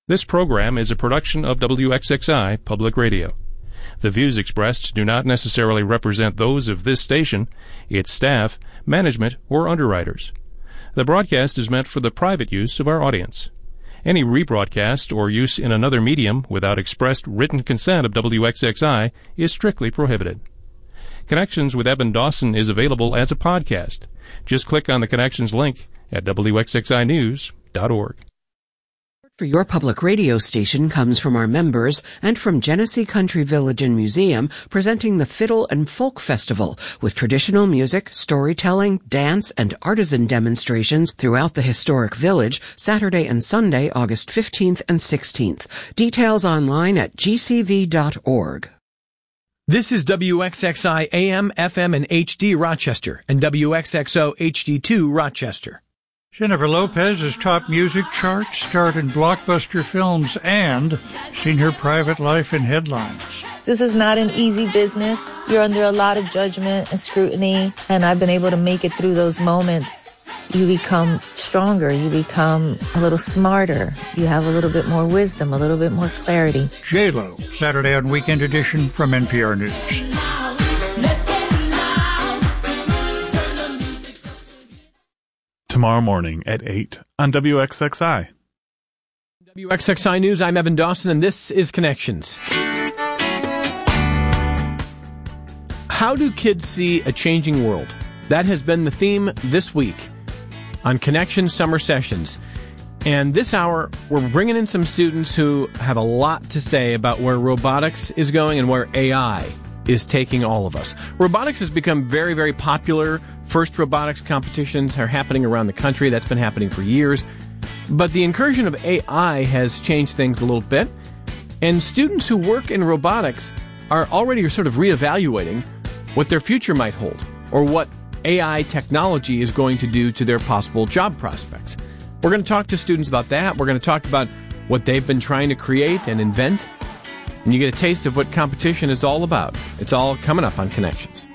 This program is a production of WXXI Public Radio. The views expressed do not necessarily represent those of this station, its staff, management, or underwriters. The broadcast is meant for the private use of our audience. Any rebroadcast or use in another medium without expressed written consent of WXXI is strictly prohibited. Connections with Evan Dawson is available as a podcast. Just click on the Connections link at WXXInews.org. For your public radio station comes from our members and from Genesee Country Village and Museum, presenting the Fiddle and Folk Festival with traditional music, storytelling, dance, and artisan demonstrations throughout the historic village, Saturday and Sunday, August 15th and 16th. Details online at gcv.org. This is WXXI AM, FM, and HD Rochester, and WXXO HD2 Rochester. Jennifer Lopez has topped music charts, starred in blockbuster films, and seen her private life in headlines. This is not an easy business. You're under a lot of judgment and scrutiny, and I've been able to make it through those moments. You become stronger. You become a little smarter. You have a little bit more wisdom, a little bit more clarity. J-Lo, Saturday on Weekend Edition from NPR News. Tomorrow morning at 8 on WXXI. WXXI News, I'm Evan Dawson, and this is Connections. How do kids see a changing world? That has been the theme this week on Connections Summer Sessions. And this hour, we're bringing in some students who have a lot to say about where robotics is going and where AI is taking all of us. Robotics has become very, very popular. First robotics competitions are happening around the country. That's been happening for years. But the incursion of AI has changed things a little bit. And students who work in robotics are already sort of reevaluating what their future might hold or what AI technology is going to do to their possible job prospects. We're going to talk to students about that. We're going to talk about what they've been trying to create and invent. And you get a taste of what competition is all about. It's all coming up on Connections.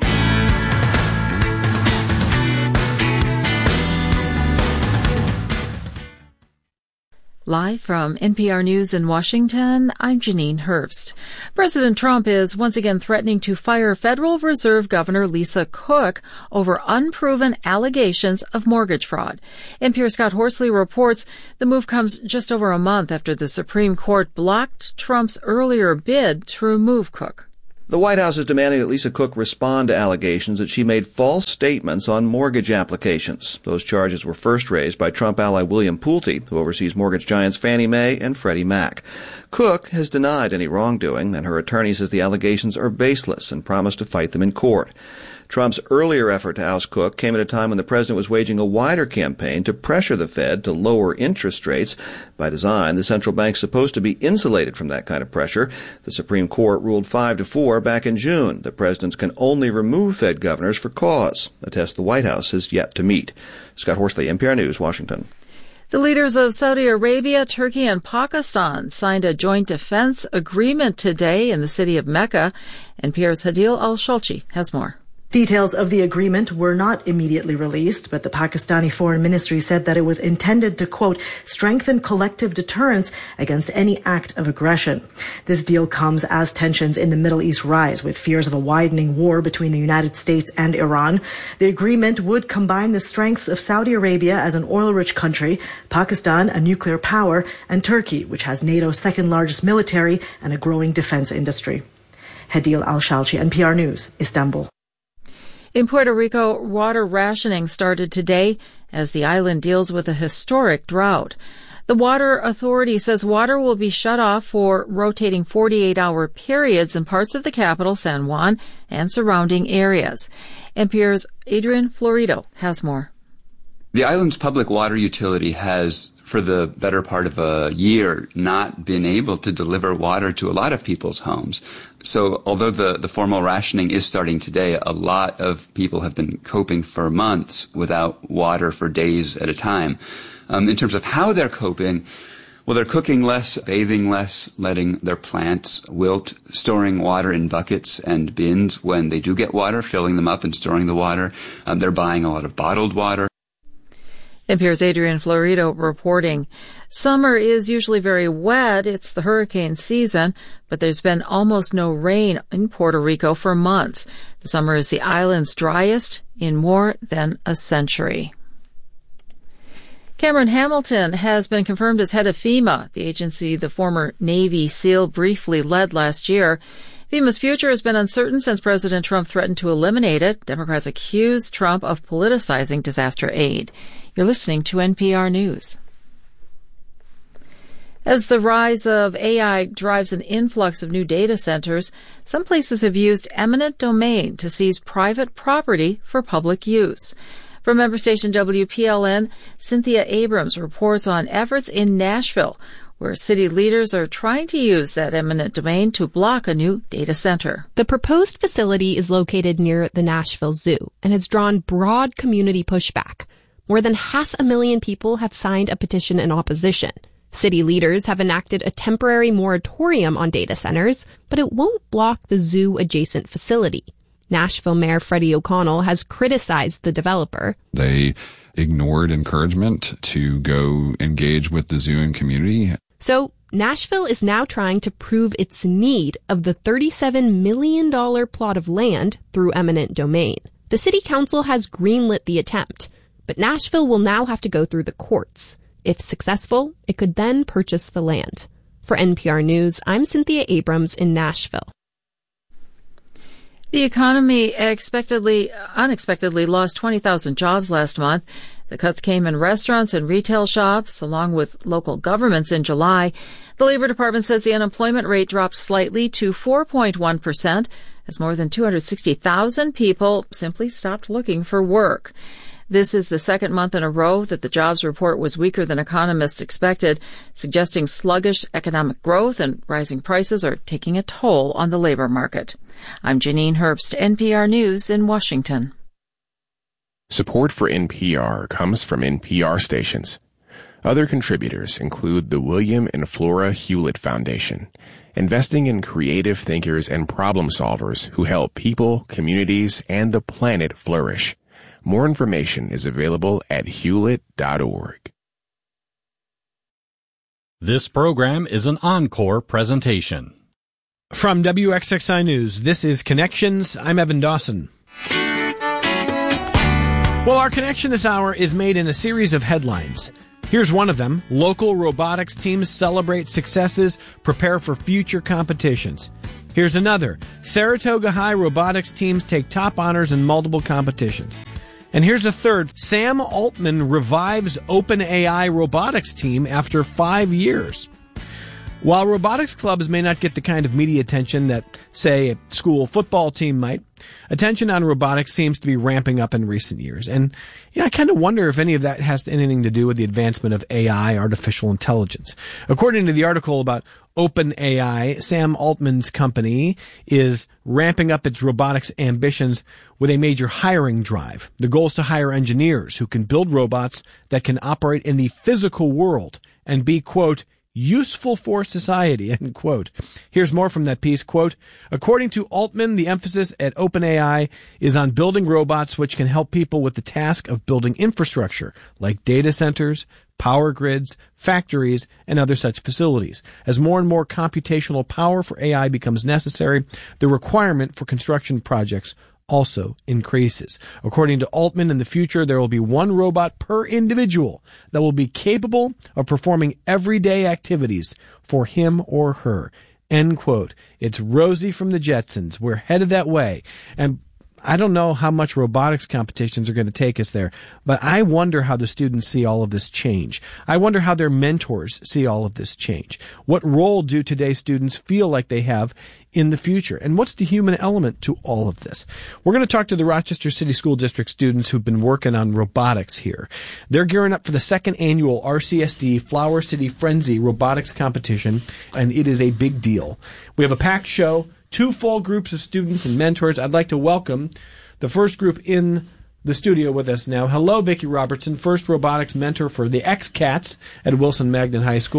Live from NPR News in Washington, I'm Janine Herbst. President Trump is once again threatening to fire Federal Reserve Governor Lisa Cook over unproven allegations of mortgage fraud. NPR's Scott Horsley reports the move comes just over a month after the Supreme Court blocked Trump's earlier bid to remove Cook. The White House is demanding that Lisa Cook respond to allegations that she made false statements on mortgage applications. Those charges were first raised by Trump ally William Pulte, who oversees mortgage giants Fannie Mae and Freddie Mac. Cook has denied any wrongdoing, and her attorney says the allegations are baseless and promised to fight them in court. Trump's earlier effort to oust Cook came at a time when the president was waging a wider campaign to pressure the Fed to lower interest rates. By design, the central bank's supposed to be insulated from that kind of pressure. The Supreme Court ruled 5-4 back in June that presidents can only remove Fed governors for cause, a test the White House has yet to meet. Scott Horsley, NPR News, Washington. The leaders of Saudi Arabia, Turkey, and Pakistan signed a joint defense agreement today in the city of Mecca. NPR's Hadil Al-Shalchi has more. Details of the agreement were not immediately released, but the Pakistani Foreign Ministry said that it was intended to, quote, strengthen collective deterrence against any act of aggression. This deal comes as tensions in the Middle East rise, with fears of a widening war between the United States and Iran. The agreement would combine the strengths of Saudi Arabia as an oil-rich country, Pakistan, a nuclear power, and Turkey, which has NATO's second largest military and a growing defense industry. Hadil Al-Shalchi, NPR News, Istanbul. In Puerto Rico, water rationing started today as the island deals with a historic drought. The Water Authority says water will be shut off for rotating 48-hour periods in parts of the capital, San Juan, and surrounding areas. NPR's Adrian Florido has more. The island's public water utility has, for the better part of a year, not been able to deliver water to a lot of people's homes. So although the formal rationing is starting today, a lot of people have been coping for months without water for days at a time. In terms of how they're coping, well, they're cooking less, bathing less, letting their plants wilt, storing water in buckets and bins when they do get water, filling them up and storing the water. They're buying a lot of bottled water. NPR's Adrian Florido reporting. Summer is usually very wet. It's the hurricane season, but there's been almost no rain in Puerto Rico for months. The summer is the island's driest in more than a century. Cameron Hamilton has been confirmed as head of FEMA, the agency the former Navy SEAL briefly led last year. FEMA's future has been uncertain since President Trump threatened to eliminate it. Democrats accused Trump of politicizing disaster aid. You're listening to NPR News. As the rise of AI drives an influx of new data centers, some places have used eminent domain to seize private property for public use. From member station WPLN, Cynthia Abrams reports on efforts in Nashville, where city leaders are trying to use that eminent domain to block a new data center. The proposed facility is located near the Nashville Zoo and has drawn broad community pushback. More than 500,000 people have signed a petition in opposition. City leaders have enacted a temporary moratorium on data centers, but it won't block the zoo-adjacent facility. Nashville Mayor Freddie O'Connell has criticized the developer. They ignored encouragement to go engage with the zoo and community. So Nashville is now trying to prove its need of the $37 million plot of land through eminent domain. The city council has greenlit the attempt, but Nashville will now have to go through the courts. If successful, it could then purchase the land. For NPR News, I'm Cynthia Abrams in Nashville. The economy unexpectedly lost 20,000 jobs last month. The cuts came in restaurants and retail shops, along with local governments in July. The Labor Department says the unemployment rate dropped slightly to 4.1%, as more than 260,000 people simply stopped looking for work. This is the second month in a row that the jobs report was weaker than economists expected, suggesting sluggish economic growth and rising prices are taking a toll on the labor market. I'm Janine Herbst, NPR News in Washington. Support for NPR comes from NPR stations. Other contributors include the William and Flora Hewlett Foundation, investing in creative thinkers and problem solvers who help people, communities, and the planet flourish. More information is available at hewlett.org. This program is an encore presentation. From WXXI News, this is Connections. I'm Evan Dawson. Well, our connection this hour is made in a series of headlines. Here's one of them. Local robotics teams celebrate successes, prepare for future competitions. Here's another. Saratoga High robotics teams take top honors in multiple competitions. And here's a third. Sam Altman revives OpenAI robotics team after 5 years. While robotics clubs may not get the kind of media attention that, say, a school football team might, attention on robotics seems to be ramping up in recent years. And I kind of wonder if any of that has anything to do with the advancement of AI, artificial intelligence. According to the article about OpenAI, Sam Altman's company is ramping up its robotics ambitions with a major hiring drive. The goal is to hire engineers who can build robots that can operate in the physical world and be, quote, useful for society, end quote. Here's more from that piece, quote, according to Altman, the emphasis at OpenAI is on building robots which can help people with the task of building infrastructure like data centers, power grids, factories, and other such facilities. As more and more computational power for AI becomes necessary, the requirement for construction projects also increases. According to Altman, in the future, there will be one robot per individual that will be capable of performing everyday activities for him or her. End quote. It's Rosie from the Jetsons. We're headed that way. And I don't know how much robotics competitions are going to take us there, but I wonder how the students see all of this change. I wonder how their mentors see all of this change. What role do today's students feel like they have in the future? And what's the human element to all of this? We're going to talk to the Rochester City School District students who've been working on robotics here. They're gearing up for the second annual RCSD Flower City Frenzy robotics competition, and it is a big deal. We have a packed show. 2 full groups of students and mentors. I'd like to welcome the first group in the studio with us now. Hello, Vicki Robertson, first robotics mentor for the X-Cats at Wilson Magnet High School.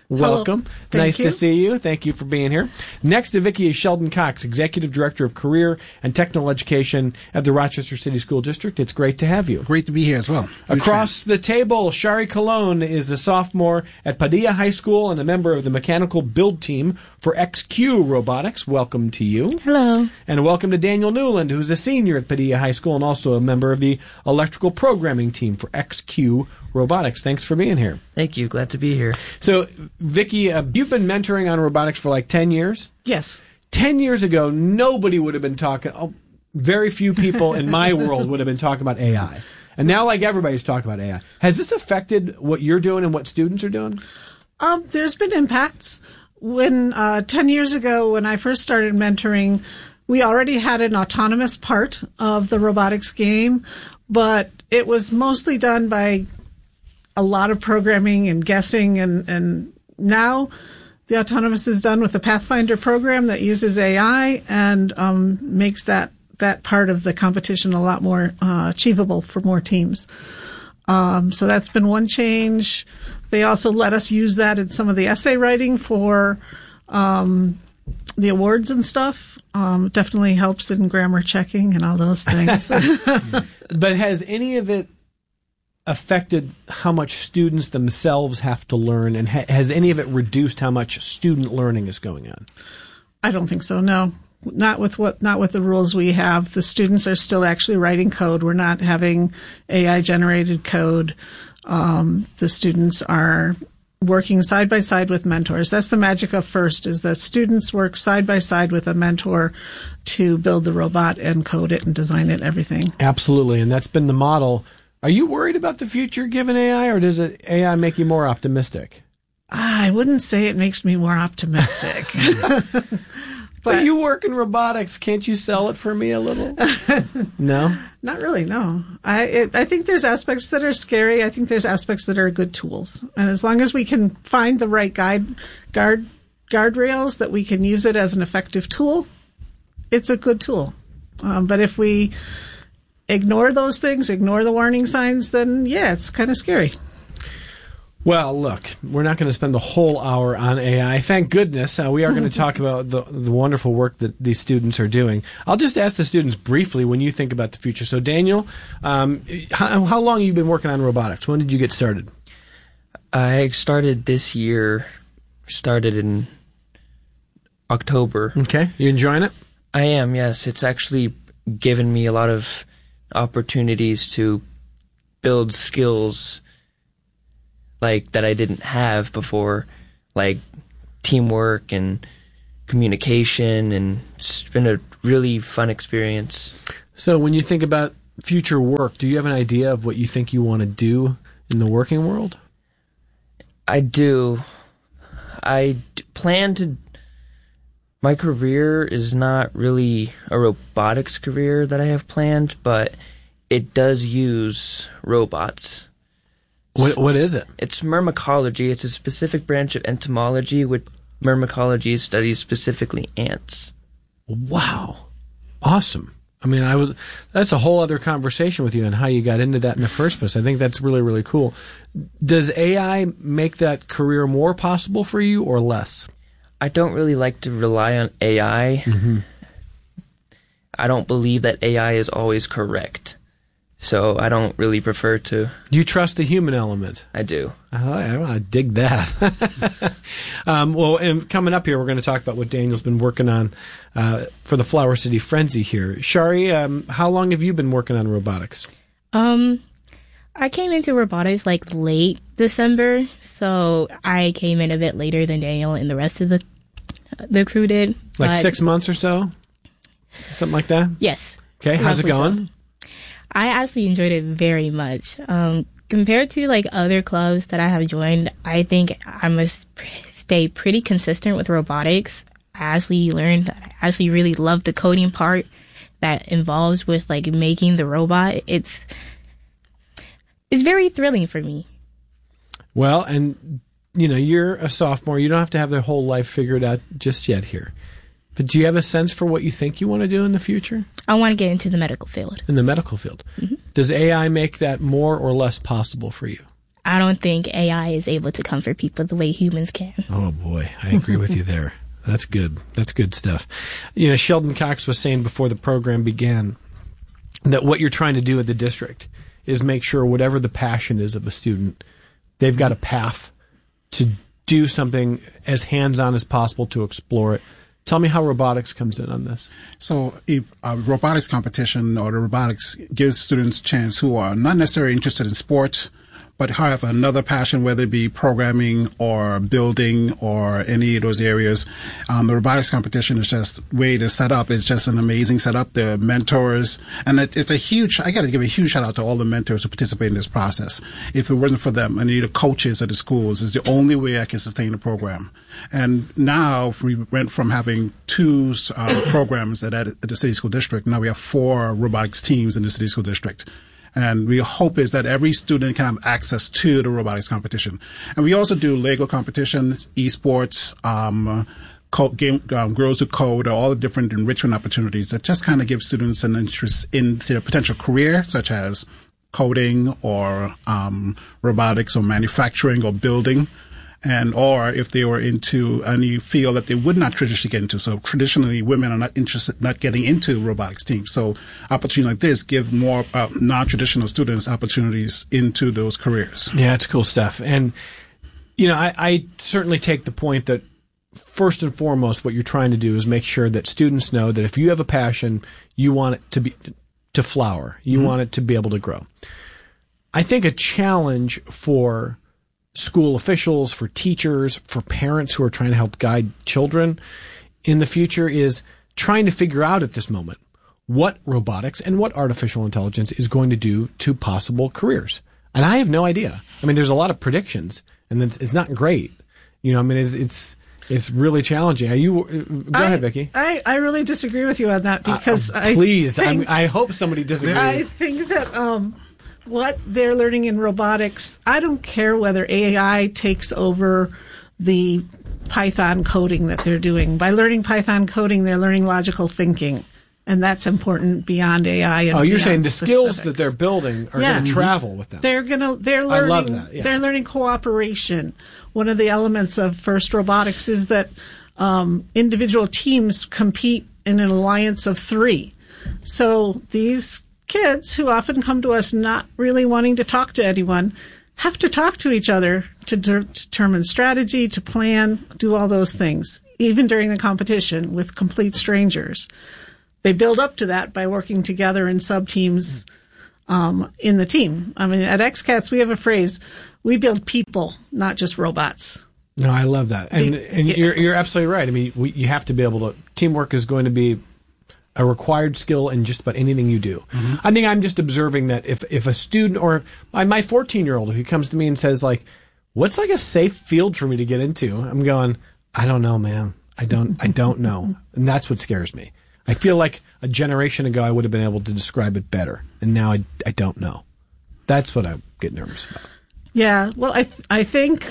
Welcome. Nice to see you. Thank you for being here. Next to Vicki is Sheldon Cox, Executive Director of Career and Technical Education at the Rochester City School District. It's great to have you. Great to be here as well. Across the table, Shari Colon is a sophomore at Padilla High School and a member of the mechanical build team for XQ Robotics. Welcome to you. Hello. And welcome to Daniel Newland, who's a senior at Padilla High School and also a member of the electrical programming team for XQ Robotics. Thanks for being here. Thank you. Glad to be here. So, Vicki, you've been mentoring on robotics for like 10 years? Yes. 10 years ago, nobody would have been talking, very few people in my world would have been talking about AI. And now, like, everybody's talking about AI. Has this affected what you're doing and what students are doing? There's been impacts. When 10 years ago, when I first started mentoring, we already had an autonomous part of the robotics game, but it was mostly done by a lot of programming and guessing, and now the autonomous is done with the Pathfinder program that uses AI and makes that part of the competition a lot more achievable for more teams. So that's been one change. They also let us use that in some of the essay writing for the awards and stuff. Definitely helps in grammar checking and all those things. But has any of it affected how much students themselves have to learn, and has any of it reduced how much student learning is going on? I don't think so, no. Not with the rules we have. The students are still actually writing code. We're not having AI generated code. The students are working side by side with mentors. That's the magic of FIRST, is that students work side by side with a mentor to build the robot and code it and design it, everything. Absolutely, and that's been the model. Are you worried about the future given AI, or does AI make you more optimistic? I wouldn't say it makes me more optimistic. But you work in robotics. Can't you sell it for me a little? No? Not really, no. I think there's aspects that are scary. I think there's aspects that are good tools. And as long as we can find the right guardrails that we can use it as an effective tool, it's a good tool. But if we ignore those things, ignore the warning signs, then yeah, it's kind of scary. Well, look, we're not going to spend the whole hour on AI. Thank goodness. We are going to talk about the wonderful work that these students are doing. I'll just ask the students briefly when you think about the future. So, Daniel, how long have you been working on robotics? When did you get started? I started this year, started in October. Okay. You enjoying it? I am, yes. It's actually given me a lot of opportunities to build skills like that I didn't have before, like teamwork and communication, and it's been a really fun experience. So when you think about future work, do you have an idea of what you think you want to do in the working world? I do. I plan to... My career is not really a robotics career that I have planned, but it does use robots. What is it? It's myrmecology. It's a specific branch of entomology, which myrmecology studies specifically ants. Wow. Awesome. I mean, that's a whole other conversation with you on how you got into that in the first place. I think that's really, really cool. Does AI make that career more possible for you or less? I don't really like to rely on AI. Mm-hmm. I don't believe that AI is always correct. So I don't really prefer to... You trust the human element? I do. I dig that. Well, and coming up here, we're going to talk about what Daniel's been working on for the Flower City Frenzy here. Shari, how long have you been working on robotics? I came into robotics like late December, so I came in a bit later than Daniel and the rest of the crew did. Like 6 months or so? Something like that? Yes. Okay, how's it going? So. I actually enjoyed it very much. Compared to like other clubs that I have joined, I think I must stay pretty consistent with robotics. I actually learned that I actually really love the coding part that involves with like making the robot. It's very thrilling for me. Well, and you know, you're a sophomore. You don't have to have their whole life figured out just yet here. But do you have a sense for what you think you want to do in the future? I want to get into the medical field. In the medical field. Mm-hmm. Does AI make that more or less possible for you? I don't think AI is able to comfort people the way humans can. Oh boy, I agree with you there. That's good. That's good stuff. You know, Sheldon Cox was saying before the program began that what you're trying to do at the district is make sure whatever the passion is of a student, they've got a path to do something as hands-on as possible to explore it. Tell me how robotics comes in on this. So if a robotics competition or the robotics gives students a chance who are not necessarily interested in sports, but have another passion, whether it be programming or building or any of those areas. The robotics competition is just way to set up. It's just an amazing setup. The mentors, and it's a huge, I got to give a huge shout out to all the mentors who participate in this process. If it wasn't for them and the coaches at the schools, is the only way I can sustain the program. And now we went from having 2 programs at the city school district. Now we have 4 robotics teams in the city school district. And we hope is that every student can have access to the robotics competition. And we also do Lego competitions, esports, Girls Who Code, all the different enrichment opportunities that just kind of give students an interest in their potential career, such as coding or robotics or manufacturing or building. And or if they were into any field that they would not traditionally get into. So traditionally, women are not getting into robotics teams. So opportunities like this give more non-traditional students opportunities into those careers. Yeah, it's cool stuff. And, you know, I certainly take the point that first and foremost, what you're trying to do is make sure that students know that if you have a passion, you want it to flower. You want it to be able to grow. I think a challenge for school officials, for teachers, for parents who are trying to help guide children in the future is trying to figure out at this moment what robotics and what artificial intelligence is going to do to possible careers. And I have no idea. I mean, there's a lot of predictions, and it's not great. You know, I mean, it's really challenging. Go ahead, Vicki. I really disagree with you on that because I hope somebody disagrees. I think that what they're learning in robotics, I don't care whether AI takes over the Python coding that they're doing. By learning Python coding, they're learning logical thinking. And that's important beyond AI. And you're saying the skills that they're building are going to travel with them. They're learning. I love that. Yeah. They're learning cooperation. One of the elements of FIRST Robotics is that individual teams compete in an alliance of 3. So these kids who often come to us not really wanting to talk to anyone have to talk to each other to determine strategy, to plan, do all those things, even during the competition with complete strangers. They build up to that by working together in sub-teams in the team. I mean, at XCATS, we have a phrase, we build people, not just robots. No, I love that. And you're absolutely right. I mean, you have to be able to, teamwork is going to be a required skill in just about anything you do. I think I'm just observing that if a student or my 14-year-old, if he comes to me and says, like, what's like a safe field for me to get into? I'm going, I don't know, man. I don't know. And that's what scares me. I feel like a generation ago I would have been able to describe it better. And now I don't know. That's what I get nervous about. Yeah. Well, I think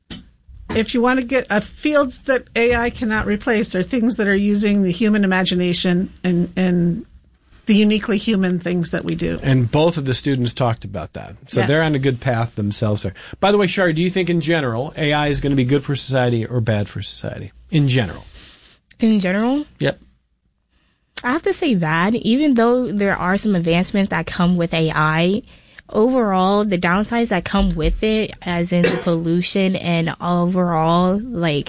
if you want to get fields that AI cannot replace are things that are using the human imagination and the uniquely human things that we do. And both of the students talked about that. So they're on a good path themselves there. By the way, Shari, do you think in general AI is going to be good for society or bad for society? In general. In general? Yep. I have to say bad. Even though there are some advancements that come with AI, overall, the downsides that come with it, as in the pollution and overall, like,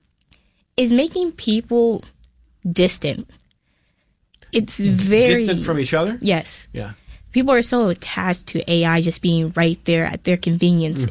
is making people distant. It's very... Distant from each other? Yes. Yeah. People are so attached to AI just being right there at their convenience.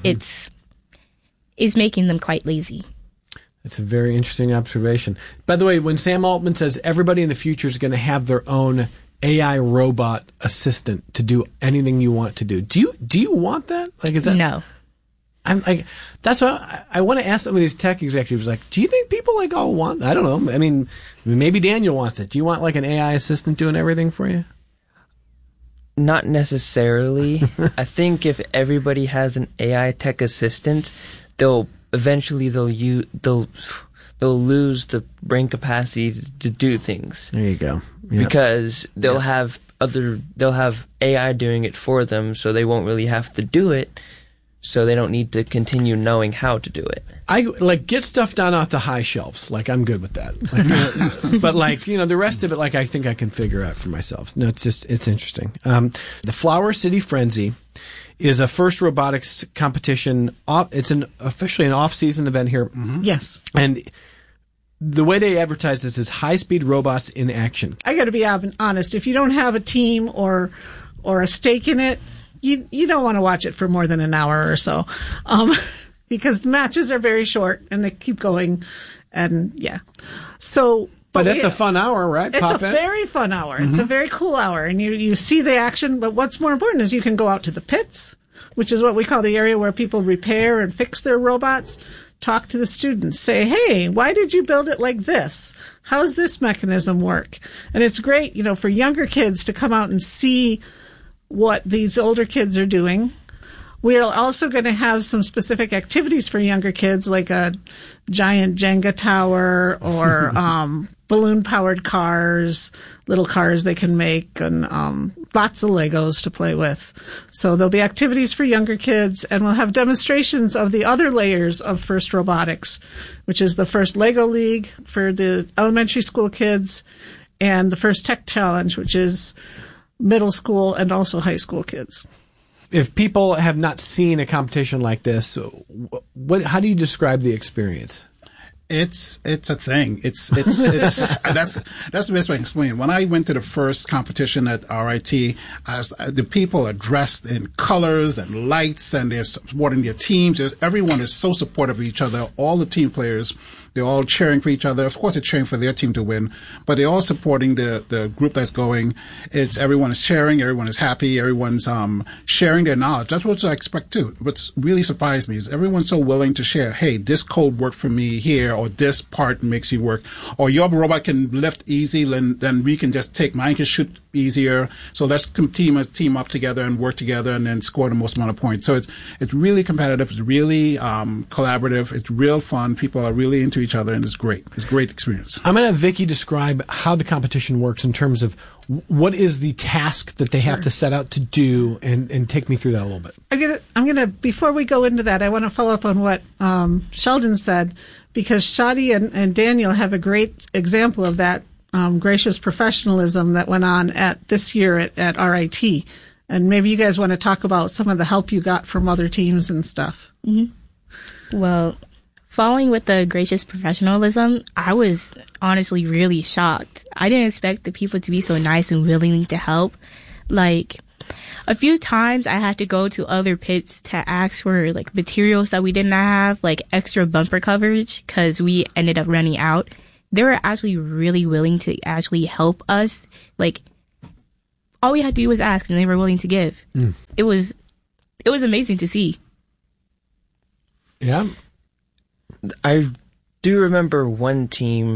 It's making them quite lazy. That's a very interesting observation. By the way, when Sam Altman says everybody in the future is going to have their own AI robot assistant to do anything you want to do, do you want that? Like, is that no? I'm like, that's why I want to ask some of these tech executives. Like, do you think people like all want? I don't know. I mean, maybe Daniel wants it. Do you want like an AI assistant doing everything for you? Not necessarily. I think if everybody has an AI tech assistant, they'll lose the brain capacity to do things. There you go. Yep. Because they'll have AI doing it for them, so they won't really have to do it. so they don't need to continue knowing how to do it. I get stuff done off the high shelves. I'm good with that. But the rest of it, I think I can figure out for myself. No, it's interesting. The Flower City Frenzy is a FIRST Robotics competition. It's officially an off-season event here. Mm-hmm. Yes. And the way they advertise this is high-speed robots in action. I got to be honest. If you don't have a team or a stake in it, you don't want to watch it for more than an hour or so, because the matches are very short and they keep going, and yeah. So, but it's a fun hour, right? It's very fun hour. Mm-hmm. It's a very cool hour, and you see the action. But what's more important is you can go out to the pits, which is what we call the area where people repair and fix their robots. Talk to the students. Say, hey, why did you build it like this? How's this mechanism work? And it's great, for younger kids to come out and see what these older kids are doing. We're also going to have some specific activities for younger kids, like a giant Jenga tower or balloon-powered cars, little cars they can make, and lots of Legos to play with. So there'll be activities for younger kids, and we'll have demonstrations of the other layers of FIRST Robotics, which is the FIRST Lego League for the elementary school kids, and the FIRST Tech Challenge, which is middle school and also high school kids. If people have not seen a competition like this, how do you describe the experience? It's a thing. It's that's the best way to explain. When I went to the first competition at RIT, the people are dressed in colors and lights, and they're supporting their teams. Everyone is so supportive of each other. All the team players, they're all cheering for each other. Of course, they're cheering for their team to win, but they're all supporting the group that's going. Everyone is sharing, everyone is happy, everyone's sharing their knowledge. That's what I expect too. What's really surprised me is everyone's so willing to share. Hey, this code worked for me here, or this part makes you work, or your robot can lift easy, then we can just take mine can shoot easier. So let's team up together and work together and then score the most amount of points. So it's really competitive. It's really collaborative. It's real fun. People are really into each other, and it's great. It's a great experience. I'm going to have Vicki describe how the competition works in terms of what is the task that they have to set out to do, and take me through that a little bit. I'm gonna before we go into that, I want to follow up on what Sheldon said, because Shadi and Daniel have a great example of that gracious professionalism that went on at this year at RIT. And maybe you guys want to talk about some of the help you got from other teams and stuff. Mm-hmm. Well, following with the gracious professionalism, I was honestly really shocked. I didn't expect the people to be so nice and willing to help. A few times I had to go to other pits to ask for materials that we didn't have, extra bumper coverage, because we ended up running out. They were actually really willing to actually help us. All we had to do was ask, and they were willing to give. Mm. It was amazing to see. Yeah. I do remember one team,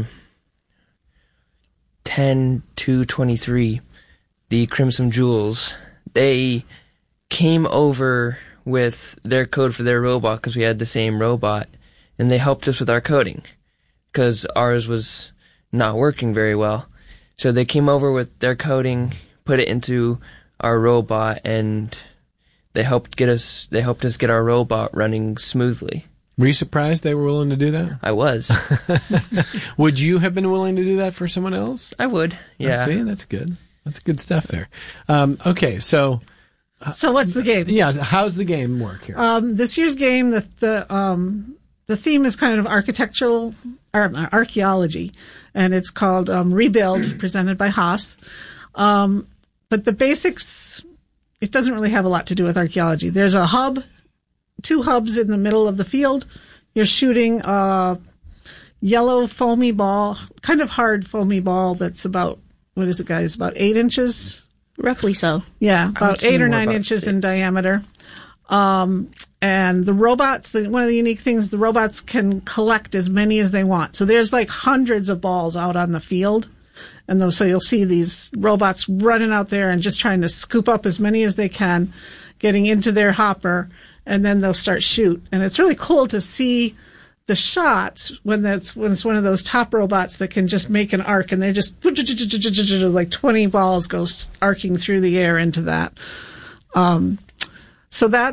10-23, the Crimson Jewels. They came over with their code for their robot because we had the same robot, and they helped us with our coding because ours was not working very well. So they came over with their coding, put it into our robot, and they helped us get our robot running smoothly. Were you surprised they were willing to do that? I was. Would you have been willing to do that for someone else? I would, yeah. See, that's good. That's good stuff there. Okay, so what's the game? Yeah, how's the game work here? This year's game, the theme is kind of archaeology, and it's called Rebuild, presented by Haas. But the basics, it doesn't really have a lot to do with archaeology. There's a hub, 2 hubs in the middle of the field. You're shooting a yellow foamy ball, kind of hard foamy ball that's about, what is it, guys, about 8 inches? Roughly so. Yeah, about 8 or 9 inches 6. In diameter. And the robots, one of the unique things, the robots can collect as many as they want. So there's hundreds of balls out on the field. And so you'll see these robots running out there and just trying to scoop up as many as they can, getting into their hopper, and then they'll start shoot. And it's really cool to see the shots when it's one of those top robots that can just make an arc, and they're just 20 balls go arcing through the air into that. So that's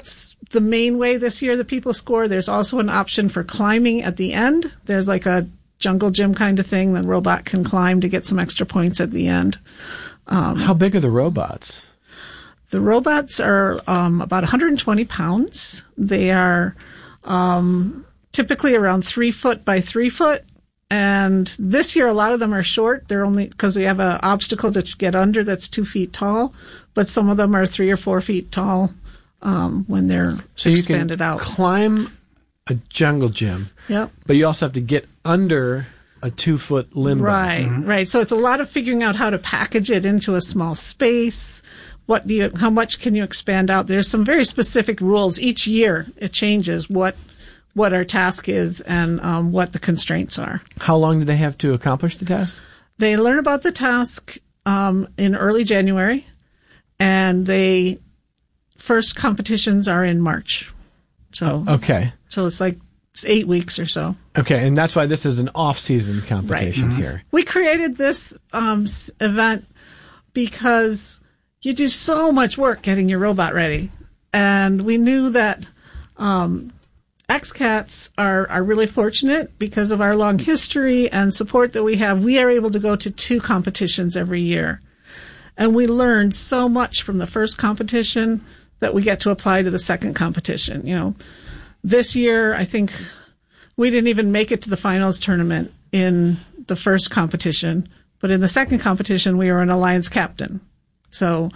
the main way this year that people score. There's also an option for climbing at the end. There's like a jungle gym kind of thing. The robot can climb to get some extra points at the end. How big are the robots? The robots are about 120 pounds. They are typically around 3 foot by 3 foot. And this year, a lot of them are short. They're only because we have an obstacle to get under that's 2 feet tall. But some of them are 3 or 4 feet tall when they're expanded out. So you can climb a jungle gym. Yep. But you also have to get under a 2-foot limbo. Right, right. So it's a lot of figuring out how to package it into a small space. How much can you expand out? There's some very specific rules. Each year it changes what our task is and what the constraints are. How long do they have to accomplish the task? They learn about the task in early January, and first competitions are in March. So okay. So it's 8 weeks or so. Okay, and that's why this is an off-season competition here. We created this event because you do so much work getting your robot ready, and we knew that XCATs are really fortunate because of our long history and support that we have. We are able to go to 2 competitions every year, and we learned so much from the first competition that we get to apply to the second competition. This year, I think we didn't even make it to the finals tournament in the first competition, but in the second competition, we were an alliance captain. So,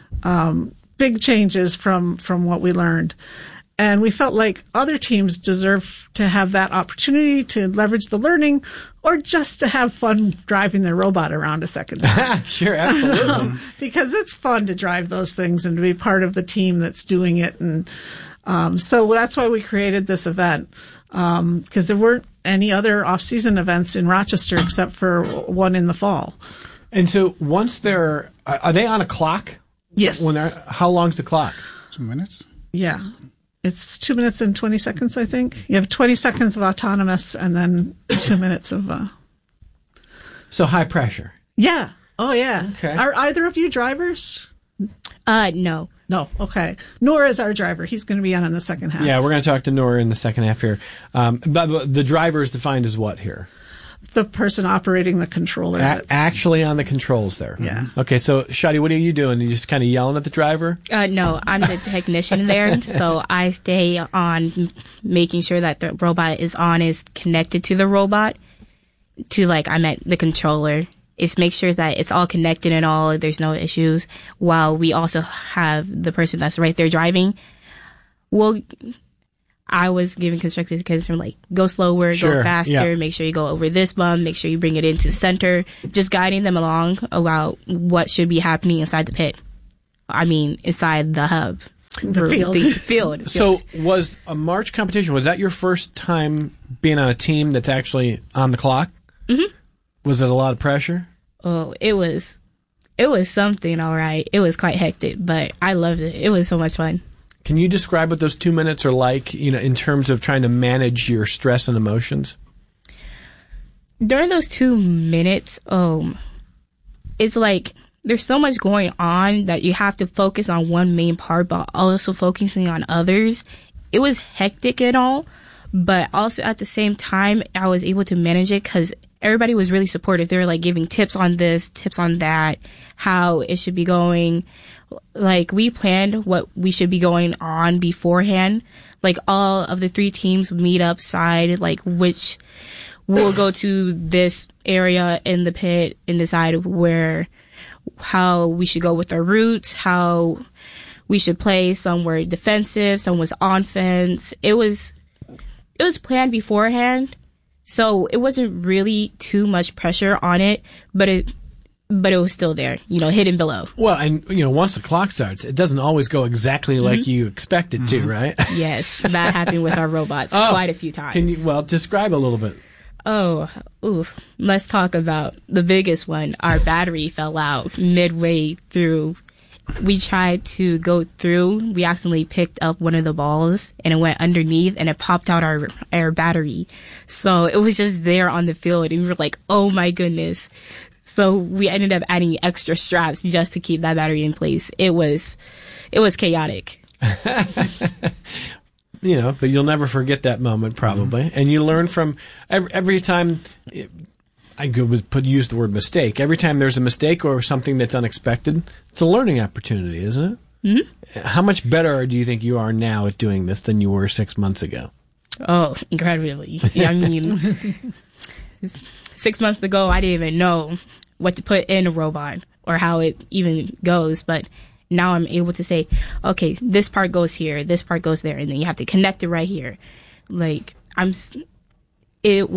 big changes from what we learned. And we felt like other teams deserve to have that opportunity to leverage the learning or just to have fun driving their robot around a second time. Sure, absolutely. Because it's fun to drive those things and to be part of the team that's doing it. And so that's why we created this event, because there weren't any other off-season events in Rochester except for one in the fall. And so once are they on a clock? Yes. How long's the clock? 2 minutes? Yeah. It's 2 minutes and 20 seconds, I think. You have 20 seconds of autonomous and then 2 minutes of... So high pressure. Yeah. Oh, yeah. Okay. Are either of you drivers? No. No. Okay. Nora is our driver. He's going to be on in the second half. Yeah, we're going to talk to Nora in the second half here. But the driver is defined as what here? The person operating the controller. Actually on the controls there. Yeah. Okay, so Shadi, what are you doing? Are you just kind of yelling at the driver? No, I'm the technician there, so I stay on making sure that the robot is connected to the robot. I'm at the controller. It's make sure that it's all connected and all, there's no issues, while we also have the person that's right there driving. Well, I was giving constructive because from go slower, go faster, make sure you go over this bump, make sure you bring it into center, just guiding them along about what should be happening inside the pit. I mean, inside the hub. The field. So was a March competition, was that your first time being on a team that's actually on the clock? Mm-hmm. Was it a lot of pressure? Oh, it was something, all right. It was quite hectic, but I loved it. It was so much fun. Can you describe what those 2 minutes are like, in terms of trying to manage your stress and emotions? During those 2 minutes, it's there's so much going on that you have to focus on one main part, but also focusing on others. It was hectic and all, but also at the same time, I was able to manage it because everybody was really supportive. They were giving tips on this, tips on that, how it should be going. We planned what we should be going on beforehand. All of the 3 teams would meet up side, which we'll go to this area in the pit and decide how we should go with our routes, how we should play. Some were defensive, some was offense. It was planned beforehand, so it wasn't really too much pressure on it, but it was still there, hidden below. Well, and, once the clock starts, it doesn't always go exactly like you expect it to, right? Yes, that happened with our robots quite a few times. Can you, describe a little bit. Oh, oof. Let's talk about the biggest one. Our battery fell out midway through. We tried to go through. We accidentally picked up one of the balls and it went underneath and it popped out our battery. So it was just there on the field and we were like, oh my goodness. So we ended up adding extra straps just to keep that battery in place. It was chaotic. But you'll never forget that moment, probably. Mm-hmm. And you learn from every time. I could use the word mistake. Every time there's a mistake or something that's unexpected, it's a learning opportunity, isn't it? Mm-hmm. How much better do you think you are now at doing this than you were 6 months ago? Oh, incredibly. I mean, 6 months ago, I didn't even know what to put in a robot or how it even goes. But now I'm able to say, okay, this part goes here, this part goes there, and then you have to connect it right here. I'm a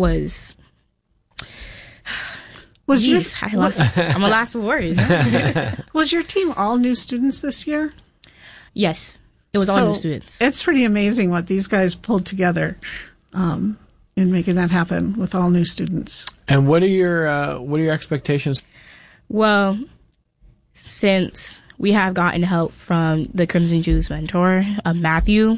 loss of words. Was your team all new students this year? Yes, it was all new students. It's pretty amazing what these guys pulled together in making that happen with all new students. And what are your expectations? Well, since we have gotten help from the Crimson Juice mentor, Matthew,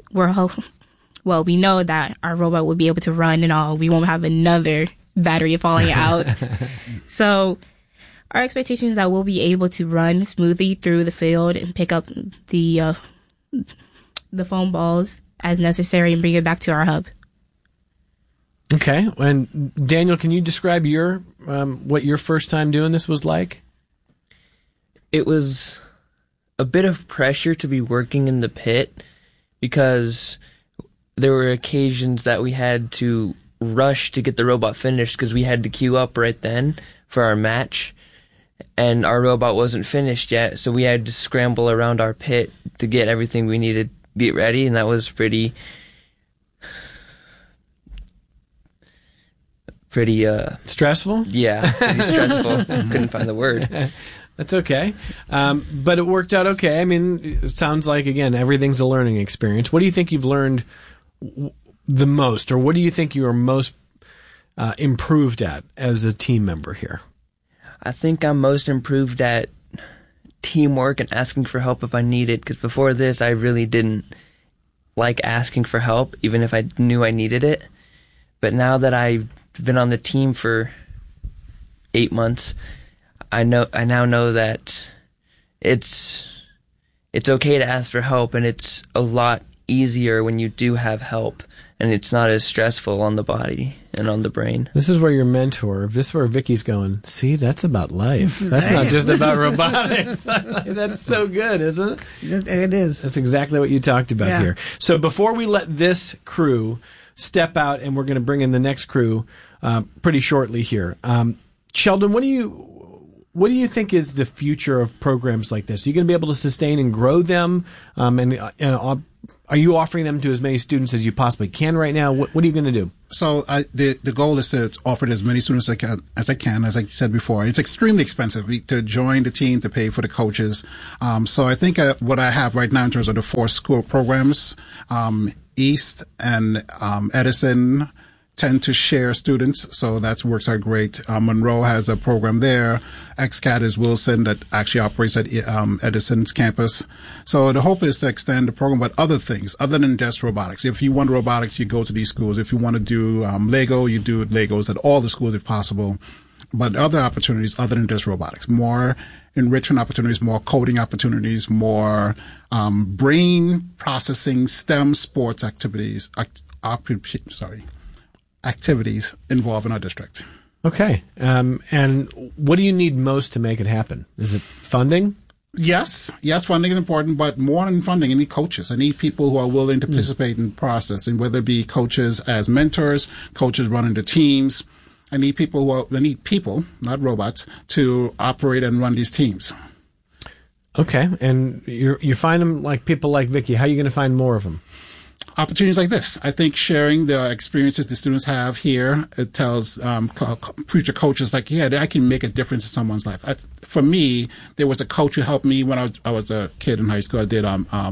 we know that our robot will be able to run and all. We won't have another battery falling out. So our expectation is that we'll be able to run smoothly through the field and pick up the foam balls as necessary and bring it back to our hub. Okay. And Daniel, can you describe what your first time doing this was like? It was a bit of pressure to be working in the pit because there were occasions that we had to rush to get the robot finished because we had to queue up right then for our match, and our robot wasn't finished yet, so we had to scramble around our pit to get everything we needed to get ready, and that was pretty stressful? Yeah, pretty stressful. Couldn't find the word. That's okay. But it worked out okay. I mean, it sounds like, again, everything's a learning experience. What do you think you've learned the most, or what do you think you are most improved at as a team member here? I think I'm most improved at teamwork and asking for help if I need it, because before this I really didn't like asking for help, even if I knew I needed it. But now that I've been on the team for 8 months, I now know that it's okay to ask for help, and it's a lot easier when you do have help, and it's not as stressful on the body and on the brain. This is where your mentor, this is where Vicky's going, see, that's about life. That's not just about robotics. That's so good, isn't it? It is. That's exactly what you talked about here. So before we let this crew step out, and we're going to bring in the next crew pretty shortly here, Sheldon, what do you think is the future of programs like this? Are you going to be able to sustain and grow them? Are you offering them to as many students as you possibly can right now? What are you going to do? So the goal is to offer it as many students as I can. As I said before, it's extremely expensive to join the team, to pay for the coaches. So I think what I have right now in terms of the 4 school programs, East and Edison tend to share students, so that works out great. Monroe has a program there. XCAT is Wilson that actually operates at Edison's campus. So the hope is to extend the program, but other things, other than just robotics. If you want robotics, you go to these schools. If you want to do Lego, you do Legos at all the schools if possible. But other opportunities other than just robotics, more enrichment opportunities, more coding opportunities, more brain processing, STEM sports activities, activities involved in our district. Okay. And what do you need most to make it happen? Is it funding? Yes, funding is important, but more than funding, I need coaches. I need people who are willing to participate in the process, and whether it be coaches as mentors, coaches running the teams. I need people, not robots, to operate and run these teams. Okay. And you find them like people like Vicky. How are you going to find more of them? Opportunities like this. I think sharing the experiences the students have here, it tells future coaches like, yeah, I can make a difference in someone's life. For me, there was a coach who helped me when I was a kid in high school. I did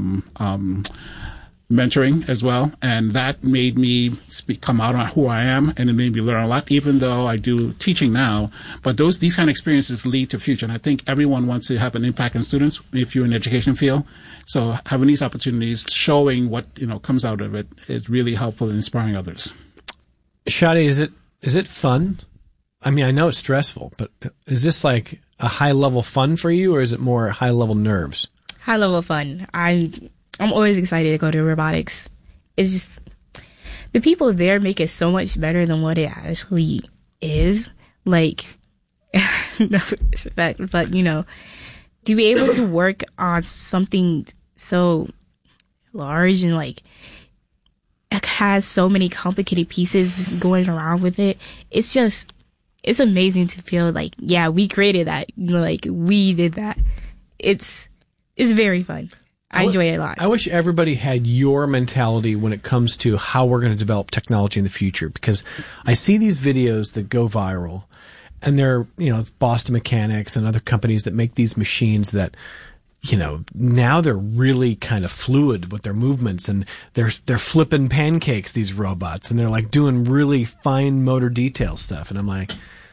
mentoring as well, and that made me come out on who I am, and it made me learn a lot, even though I do teaching now. But these kind of experiences lead to future, and I think everyone wants to have an impact on students if you're in the education field. So having these opportunities, showing what comes out of it, is really helpful in inspiring others. Shadi, is it fun? I mean, I know it's stressful, but is this like a high level fun for you, or is it more high level nerves? High level fun. I'm always excited to go to robotics. It's just the people there make it so much better than what it actually is. Like, no respect, but to be able to work on something so large and like it has so many complicated pieces going around with it, it's amazing to feel like, yeah, we created that, like we did that. It's very fun. I enjoy it a lot. I wish everybody had your mentality when it comes to how we're going to develop technology in the future, because I see these videos that go viral, and they're, Boston Mechanics and other companies that make these machines that, now they're really kind of fluid with their movements, and they're flipping pancakes, these robots, and they're like doing really fine motor detail stuff. And I'm like,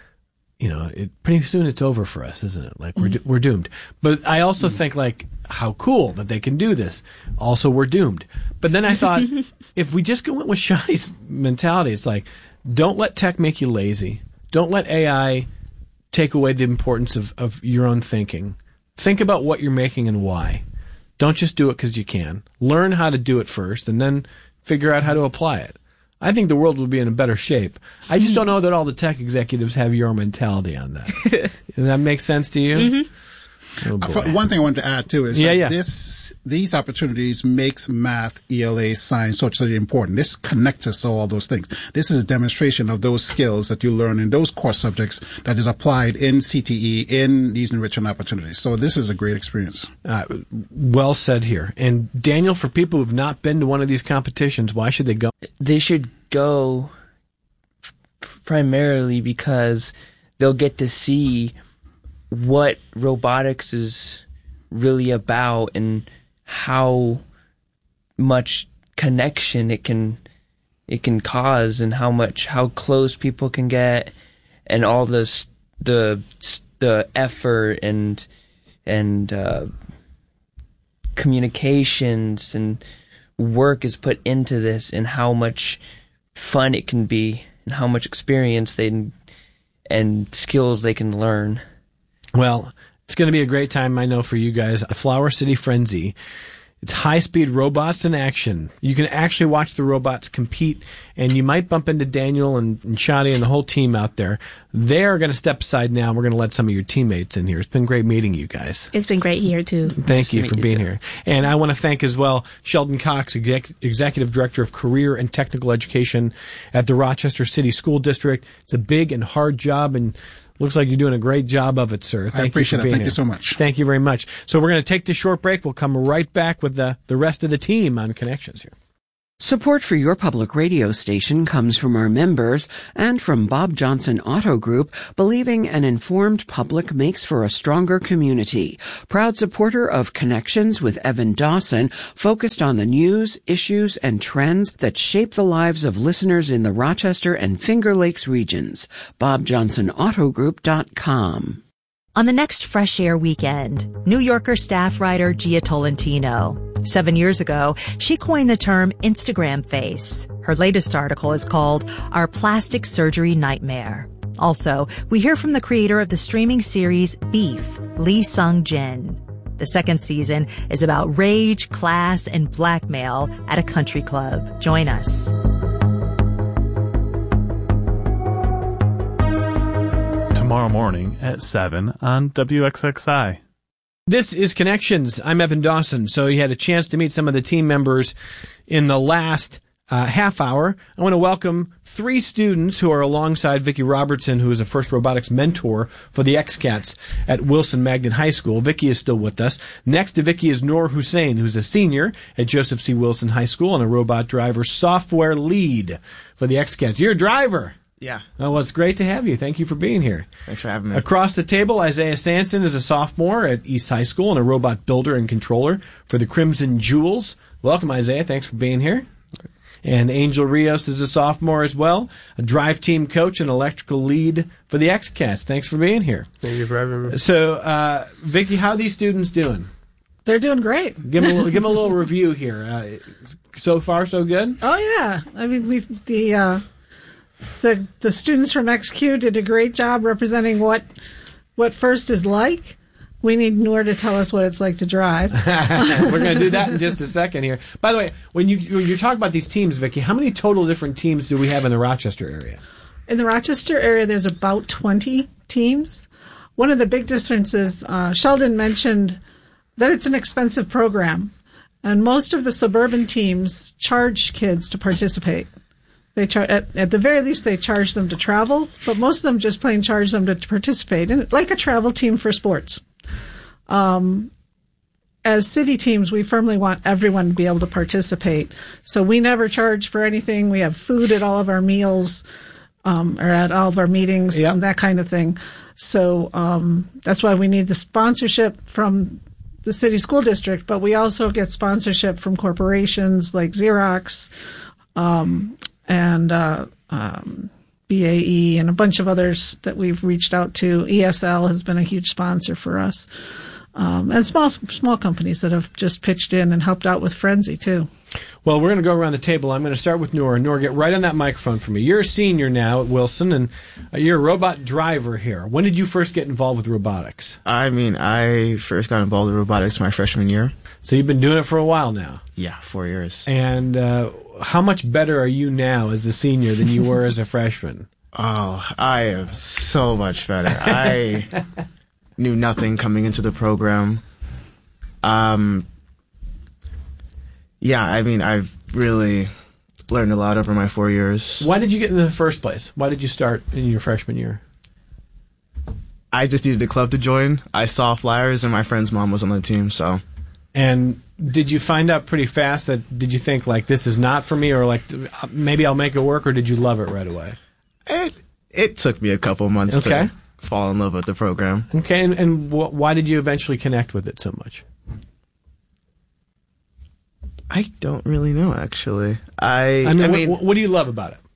pretty soon it's over for us, isn't it? Like we're doomed. But I also think like, how cool that they can do this. Also, we're doomed. But then I thought, if we just went with Shadi's mentality, it's like, don't let tech make you lazy. Don't let AI take away the importance of your own thinking. Think about what you're making and why. Don't just do it because you can. Learn how to do it first and then figure out how to apply it. I think the world will be in a better shape. I just don't know that all the tech executives have your mentality on that. Does that make sense to you? Mm-hmm. Oh boy. One thing I wanted to add too is these opportunities makes math, ELA, science socially important. This connects us to all those things. This is a demonstration of those skills that you learn in those core subjects that is applied in CTE in these enrichment opportunities. So this is a great experience. Well said here. And Daniel, for people who've not been to one of these competitions, why should they go? They should go primarily because they'll get to see what robotics is really about and how much connection it can cause, and how close people can get, and all the effort and communications and work is put into this, and how much fun it can be, and how much experience and skills they can learn. Well, it's going to be a great time, I know, for you guys. Flower City Frenzy. It's high-speed robots in action. You can actually watch the robots compete, and you might bump into Daniel and Shadi and the whole team out there. They're going to step aside now, and we're going to let some of your teammates in here. It's been great meeting you guys. It's been great here, too. Thank you for being here. And I want to thank as well Sheldon Cox, Executive Director of Career and Technical Education at the Rochester City School District. It's a big and hard job, and looks like you're doing a great job of it, sir. I appreciate it. Thank you so much. Thank you very much. So we're going to take this short break. We'll come right back with the rest of the team on Connections here. Support for your public radio station comes from our members and from Bob Johnson Auto Group, believing an informed public makes for a stronger community. Proud supporter of Connections with Evan Dawson, focused on the news, issues, and trends that shape the lives of listeners in the Rochester and Finger Lakes regions. BobJohnsonAutoGroup.com. On the next Fresh Air weekend, New Yorker staff writer Gia Tolentino. 7 years ago, she coined the term Instagram face. Her latest article is called Our Plastic Surgery Nightmare. Also, we hear from the creator of the streaming series Beef, Lee Sung-jin. The second season is about rage, class, and blackmail at a country club. Join us. Tomorrow morning at 7 on WXXI. This is Connections. I'm Evan Dawson. So you had a chance to meet some of the team members in the last half hour. I want to welcome 3 students who are alongside Vicki Robertson, who is a FIRST Robotics mentor for the XCats at Wilson Magnet High School. Vicki is still with us. Next to Vicki is Noor Hussein, who's a senior at Joseph C. Wilson High School and a robot driver software lead for the XCats. You're a driver. Yeah. Oh, well, it's great to have you. Thank you for being here. Thanks for having me. Across the table, Isaiah Sanson is a sophomore at East High School and a robot builder and controller for the Crimson Jewels. Welcome, Isaiah. Thanks for being here. And Angel Rios is a sophomore as well, a drive team coach and electrical lead for the XCats. Thanks for being here. Thank you for having me. So, Vicki, how are these students doing? They're doing great. Give them a little review here. So far, so good? Oh, yeah. I mean, the students from XQ did a great job representing what FIRST is like. We need Noor to tell us what it's like to drive. We're going to do that in just a second here. By the way, when you talk about these teams, Vicki, how many total different teams do we have in the Rochester area? In the Rochester area, there's about 20 teams. One of the big differences, Sheldon mentioned that it's an expensive program, and most of the suburban teams charge kids to participate. They at the very least, they charge them to travel, but most of them just plain charge them to participate, and like a travel team for sports. As city teams, we firmly want everyone to be able to participate. So we never charge for anything. We have food at all of our meals, or at all of our meetings, and that kind of thing. So that's why we need the sponsorship from the city school district, but we also get sponsorship from corporations like Xerox, and BAE and a bunch of others that we've reached out to. ESL has been a huge sponsor for us. And small companies that have just pitched in and helped out with Frenzy, too. Well, we're going to go around the table. I'm going to start with Noor. Noor, get right on that microphone for me. You're a senior now at Wilson, and you're a robot driver here. When did you first get involved with robotics? I first got involved with robotics my freshman year. So you've been doing it for a while now? Yeah, 4 years. And how much better are you now as a senior than you were as a freshman? Oh, I am so much better. I knew nothing coming into the program. I've really learned a lot over my 4 years. Why did you get in the first place? Why did you start in your freshman year? I just needed a club to join. I saw flyers, and my friend's mom was on the team, so. And did you find out pretty fast did you think, like, this is not for me, or, like, maybe I'll make it work, or did you love it right away? It took me a couple months to fall in love with the program. Okay, and why did you eventually connect with it so much? I don't really know, actually. What do you love about it?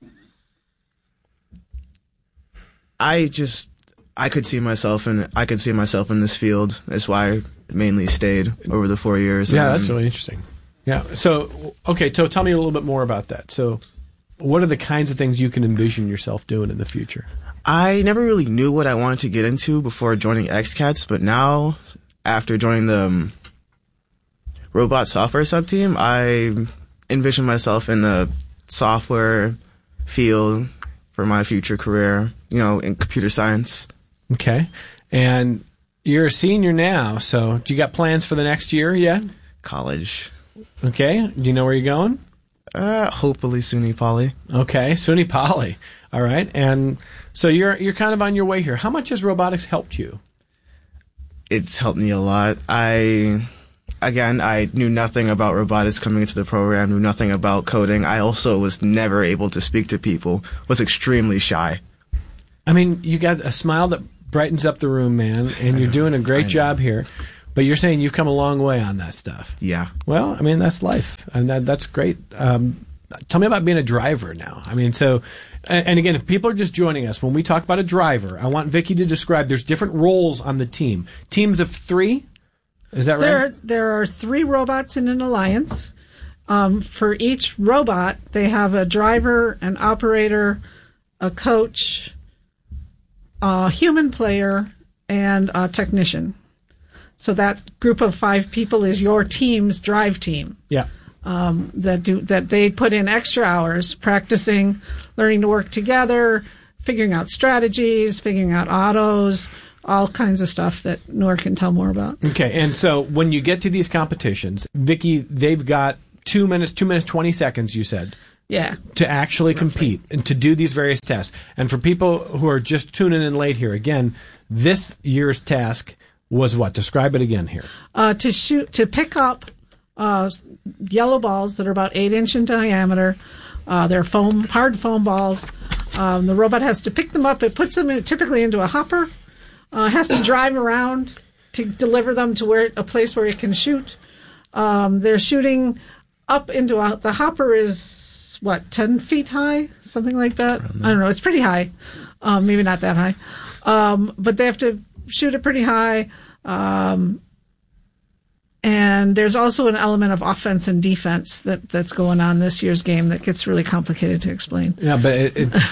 I could see myself in this field. That's why I mainly stayed over the 4 years. Yeah, that's really interesting. Yeah. So, okay, so tell me a little bit more about that. So, what are the kinds of things you can envision yourself doing in the future? I never really knew what I wanted to get into before joining XCATS, but now, after joining the robot software sub-team, I envision myself in the software field for my future career, in computer science. Okay. And you're a senior now, so do you got plans for the next year yet? College. Okay. Do you know where you're going? Hopefully SUNY Poly. Okay, SUNY Poly. All right. And so you're kind of on your way here. How much has robotics helped you? It's helped me a lot. I knew nothing about robotics coming into the program, knew nothing about coding. I also was never able to speak to people, was extremely shy. I mean, you got a smile that brightens up the room, man, and you're doing a great job here. But you're saying you've come a long way on that stuff. Yeah. Well, I mean, that's life, and that's great. Tell me about being a driver now. I mean, so, and again, if people are just joining us, when we talk about a driver, I want Vicki to describe, there's different roles on the team. Teams of 3? Is that right? There are 3 robots in an alliance. For each robot, they have a driver, an operator, a coach, a human player, and a technician. So that group of 5 people is your team's drive team. Yeah. That they put in extra hours practicing, learning to work together, figuring out strategies, figuring out autos, all kinds of stuff that Noor can tell more about. Okay, and so when you get to these competitions, Vicki, they've got 2 minutes, 20 seconds, you said. Yeah. To actually compete and to do these various tests. And for people who are just tuning in late here, again, this year's task was what? Describe it again here. To pick up yellow balls that are about 8 inches in diameter. They're hard foam balls. The robot has to pick them up. It puts them typically into a hopper. Has to drive around to deliver them to a place where it can shoot. They're shooting up into the hopper is 10 feet high, something like that. I don't know. It's pretty high. Maybe not that high. But they have to shoot it pretty high. And there's also an element of offense and defense that's going on this year's game that gets really complicated to explain. Yeah, but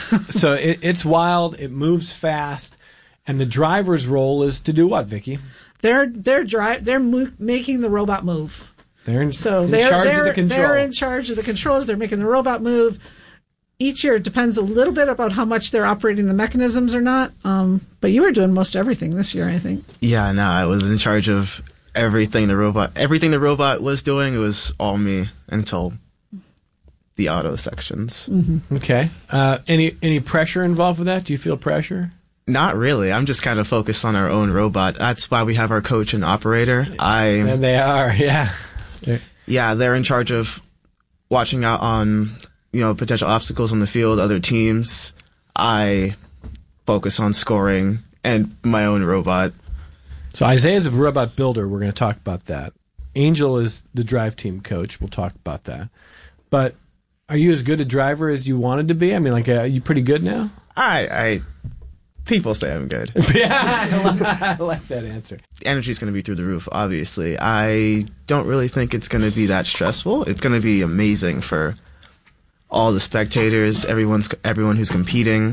it's wild. It moves fast. And the driver's role is to do what, Vicki? They're making the robot move. They're in charge of the control. They're in charge of the controls. They're making the robot move. Each year it depends a little bit about how much they're operating the mechanisms or not. But you were doing most everything this year, I think. Yeah, no, I was in charge of everything the robot was doing. It was all me until the auto sections. Mm-hmm. Okay. Any pressure involved with that? Do you feel pressure? Not really. I'm just kind of focused on our own robot. That's why we have our coach and operator. And they are, yeah. Yeah, they're in charge of watching out on, potential obstacles on the field, other teams. I focus on scoring and my own robot. So Isaiah's a robot builder. We're going to talk about that. Angel is the drive team coach. We'll talk about that. But are you as good a driver as you wanted to be? I mean, are you pretty good now? People say I'm good. Yeah, I like that answer. Energy's going to be through the roof, obviously. I don't really think it's going to be that stressful. It's going to be amazing for all the spectators, everyone who's competing.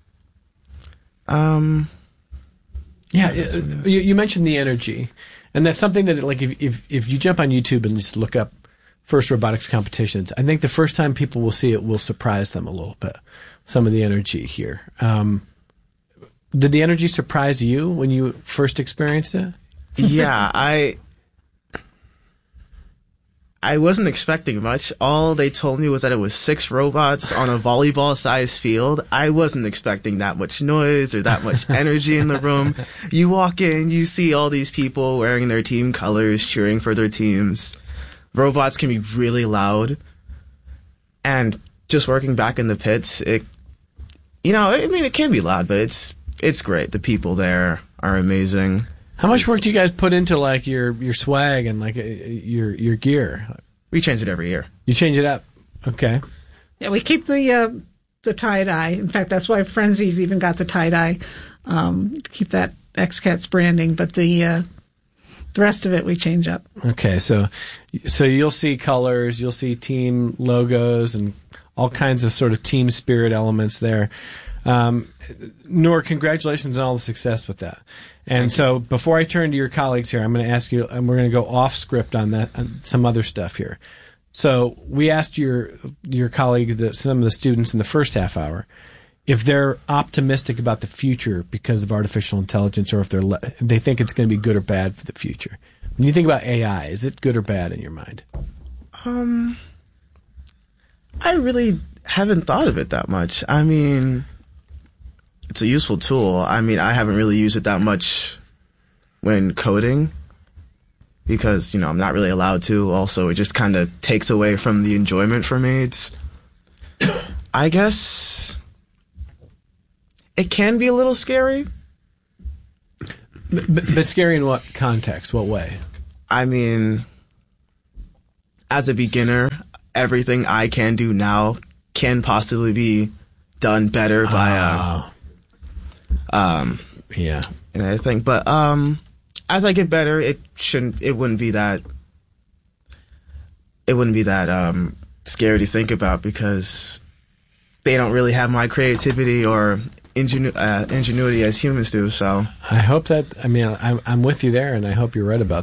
Yeah, you mentioned the energy, and that's something that, if you jump on YouTube and just look up FIRST robotics competitions, I think the first time people will see it will surprise them a little bit. Some of the energy here. Did the energy surprise you when you first experienced it? Yeah, I wasn't expecting much. All they told me was that it was 6 robots on a volleyball-sized field. I wasn't expecting that much noise or that much energy in the room. You walk in, you see all these people wearing their team colors, cheering for their teams. Robots can be really loud. And just working back in the pits, it can be loud, but it's great. The people there are amazing. How much work do you guys put into your swag and your gear? We change it every year. You change it up. Okay. Yeah, we keep the tie-dye. In fact, that's why Frenzy's even got the tie-dye, to keep that XCATS branding. But the rest of it we change up. Okay, so you'll see colors, you'll see team logos, and all kinds of sort of team spirit elements there. Noor, congratulations on all the success with that. And so before I turn to your colleagues here, I'm going to ask you, and we're going to go off script on that, on some other stuff here. So we asked your colleague, some of the students in the first half hour, if they're optimistic about the future because of artificial intelligence, or if they think it's going to be good or bad for the future. When you think about AI, is it good or bad in your mind? I really haven't thought of it that much. I mean, it's a useful tool. I mean, I haven't really used it that much when coding because, I'm not really allowed to. Also, it just kind of takes away from the enjoyment for me. I guess it can be a little scary. But scary in what context? What way? I mean, as a beginner, everything I can do now can possibly be done better by yeah, and everything. But as I get better, it wouldn't be that scary to think about because they don't really have my creativity or ingenuity as humans do. So I hope that. I mean, I'm with you there, and I hope you're right about